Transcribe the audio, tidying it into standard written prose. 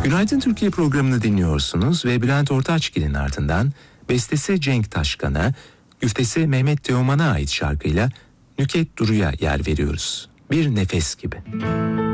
Günaydın Türkiye programını dinliyorsunuz ve Bülent Ortaçgil'in ardından bestesi Cenk Taşkan'a, güftesi Mehmet Teoman'a ait şarkıyla Nükhet Duru'ya yer veriyoruz. Bir nefes gibi.